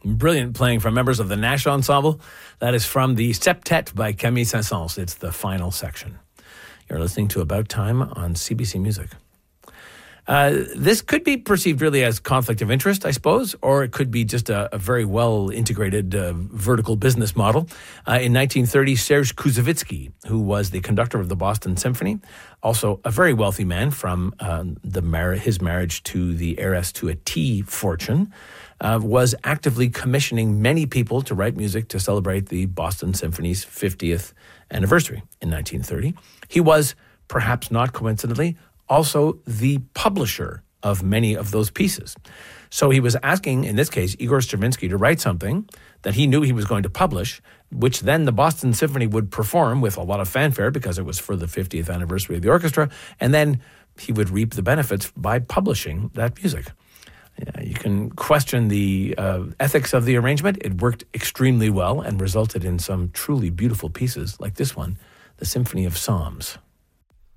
Brilliant playing from members of the Nash Ensemble. That is from the Septet by Camille Saint-Saëns. It's the final section. You're listening to About Time on CBC Music. This could be perceived really as conflict of interest, I suppose, or it could be just a very well-integrated vertical business model. In 1930, Serge Koussevitzky, who was the conductor of the Boston Symphony, also a very wealthy man from his marriage to the heiress to a tea fortune, was actively commissioning many people to write music to celebrate the Boston Symphony's 50th anniversary in 1930. He was, perhaps not coincidentally, also the publisher of many of those pieces. So he was asking, in this case, Igor Stravinsky to write something that he knew he was going to publish, which then the Boston Symphony would perform with a lot of fanfare because it was for the 50th anniversary of the orchestra, and then he would reap the benefits by publishing that music. You can question the ethics of the arrangement. It worked extremely well and resulted in some truly beautiful pieces like this one, the Symphony of Psalms.